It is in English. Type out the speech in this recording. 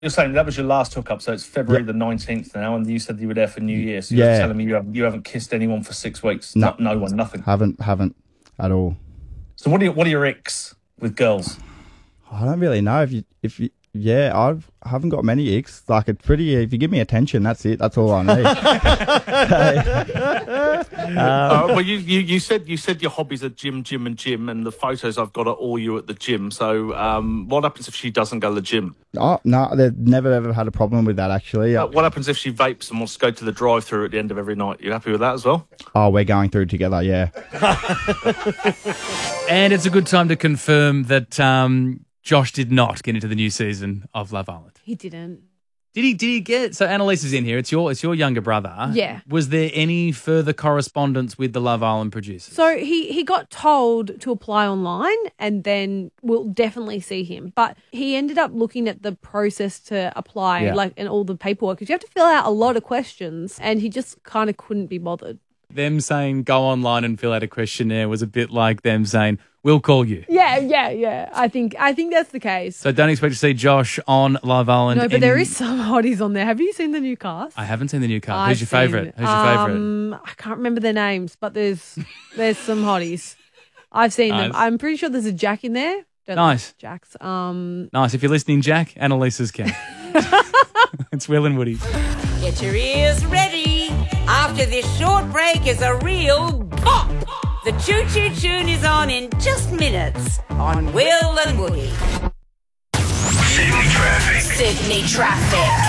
you're saying that was your last hookup, so it's February the 19th now, and you said you were there for New Year. So you're telling me you haven't kissed anyone for 6 weeks? No, no one, nothing. Haven't at all. So what are your icks with girls? I don't really know. I haven't got many icks. Like, it's pretty. If you give me attention, that's it. That's all I need. Well, you said your hobbies are gym, and the photos I've got are all you at the gym. So, what happens if she doesn't go to the gym? Oh no, they've never ever had a problem with that, actually. What happens if she vapes and wants to go to the drive-through at the end of every night? You happy with that as well? Oh, we're going through together, yeah. And it's a good time to confirm that Josh did not get into the new season of Love Island. He didn't. Did he get? So Annalise is in here. It's your younger brother. Yeah. Was there any further correspondence with the Love Island producers? So he got told to apply online, and then we'll definitely see him. But he ended up looking at the process to apply, and all the paperwork, because you have to fill out a lot of questions, and he just kind of couldn't be bothered. Them saying go online and fill out a questionnaire was a bit like them saying, we'll call you. Yeah. I think that's the case. So don't expect to see Josh on Love Island. No, but there is some hotties on there. Have you seen the new cast? I haven't seen the new cast. Who's your favourite? I can't remember their names, but there's some hotties. I've seen them. I'm pretty sure there's a Jack in there. Nice. Jacks. Nice. If you're listening, Jack, Annalise's cat. It's Will and Woody. Get your ears ready. After this short break is a real bop. The Choo Choo Tune is on in just minutes on Will and Woody. Sydney Traffic. Sydney Traffic.